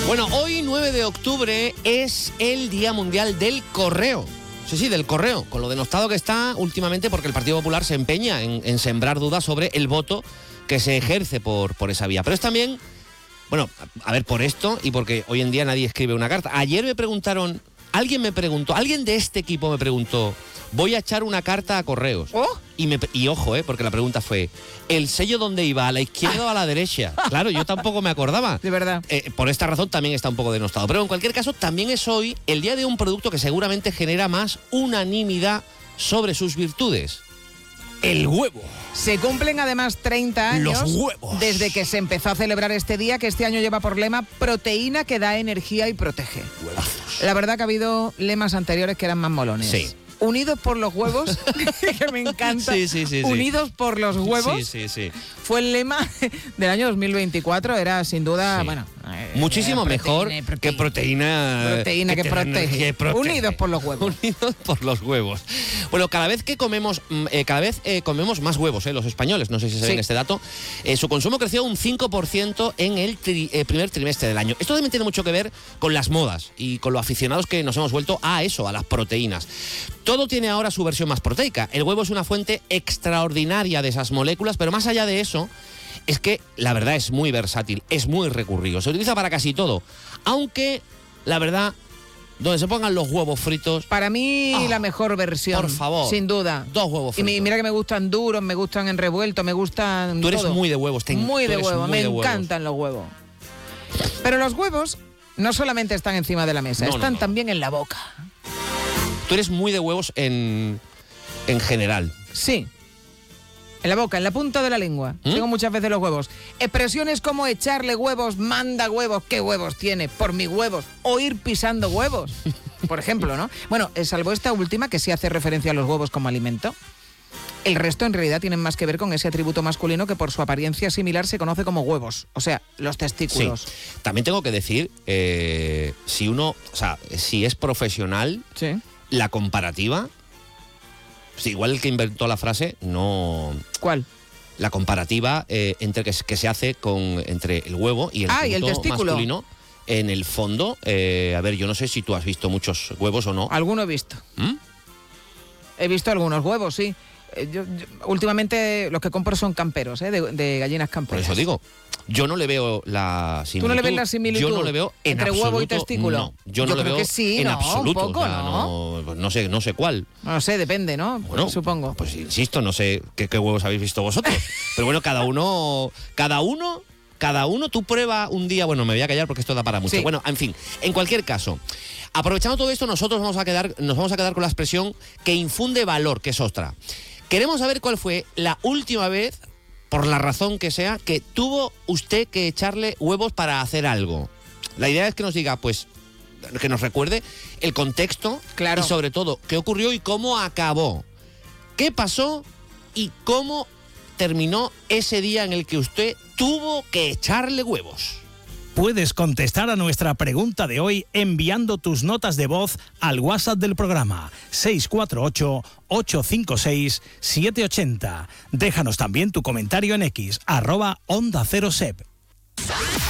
Bueno, hoy 9 de octubre es el Día Mundial del Correo. Sí, del correo, con lo denostado que está últimamente porque el Partido Popular se empeña en sembrar dudas sobre el voto que se ejerce por esa vía. Pero es también, bueno, a ver, por esto y porque hoy en día nadie escribe una carta. Ayer me preguntaron, alguien de este equipo me preguntó, voy a echar una carta a Correos. ¿Oh? Y ojo, porque la pregunta fue, ¿el sello dónde iba? ¿A la izquierda o a la derecha? Claro, yo tampoco me acordaba. De verdad. Por esta razón también está un poco denostado. Pero en cualquier caso, también es hoy el día de un producto que seguramente genera más unanimidad sobre sus virtudes. El huevo. Se cumplen además 30 años Los huevos. desde que se empezó a celebrar este día, que este año lleva por lema proteína que da energía y protege. Huevazos. La verdad que ha habido lemas anteriores que eran más molones. Sí. Unidos por los huevos, que me encanta. Sí. Unidos por los huevos. Sí. Fue el lema del año 2024. Era sin duda, Sí. bueno, Muchísimo mejor que proteína. Proteína que protege. Unidos por los huevos. Unidos por los huevos. Bueno, cada vez comemos más huevos, los españoles. No sé si saben este dato. Su consumo creció un 5% en el primer trimestre del año. Esto también tiene mucho que ver con las modas y con lo aficionados que nos hemos vuelto a las proteínas. Todo tiene ahora su versión más proteica. El huevo es una fuente extraordinaria de esas moléculas, pero más allá de eso, es que la verdad es muy versátil, es muy recurrido. Se utiliza para casi todo. Aunque, la verdad, donde se pongan los huevos fritos... Para mí, la mejor versión. Por favor. Sin duda. 2 huevos fritos. Y mira que me gustan duros, me gustan en revuelto, me gustan Tú eres todo. muy de huevos. Muy de huevos, me encantan los huevos. Pero los huevos no solamente están encima de la mesa, están también en la boca. Tú eres muy de huevos en general. Sí. En la boca, en la punta de la lengua. Tengo muchas veces los huevos. Expresiones como echarle huevos, manda huevos, ¿qué huevos tiene? Por mis huevos. O ir pisando huevos. Por ejemplo, ¿no? Bueno, salvo esta última que sí hace referencia a los huevos como alimento. El resto en realidad tienen más que ver con ese atributo masculino que por su apariencia similar se conoce como huevos. O sea, los testículos. Sí. También tengo que decir, si es profesional, la comparativa... Sí, igual el que inventó la frase, no... ¿Cuál? La comparativa entre que se hace entre el huevo y el testículo masculino. En el fondo, a ver, yo no sé si tú has visto muchos huevos o no. Alguno he visto. He visto algunos huevos, sí. Yo últimamente los que compro son camperos, de gallinas camperas. Por eso digo, yo no le veo la similitud. ¿Tú no le ves la similitud? Yo no le veo en entre absoluto, huevo y testículo. No, yo no le veo que sí, en ¿no? absoluto. Un poco, ¿no? No sé cuál. No sé, depende, ¿no? Bueno, supongo. Pues insisto, no sé qué huevos habéis visto vosotros. Pero bueno, cada uno, tú prueba un día. Bueno, me voy a callar porque esto da para mucho. Sí. Bueno, en fin, en cualquier caso, aprovechando todo esto, nosotros nos vamos a quedar con la expresión que infunde valor, que es ostra. Queremos saber cuál fue la última vez, por la razón que sea, que tuvo usted que echarle huevos para hacer algo. La idea es que nos diga, pues, que nos recuerde el contexto y sobre todo qué ocurrió y cómo acabó. ¿Qué pasó y cómo terminó ese día en el que usted tuvo que echarle huevos? Puedes contestar a nuestra pregunta de hoy enviando tus notas de voz al WhatsApp del programa 648-856-780. Déjanos también tu comentario en X, @Onda 0 Sep.